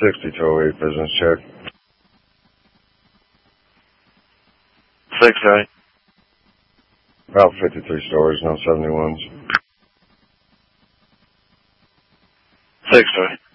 6208 business check. 6, right? About 53 stories, no 71s. 6, right?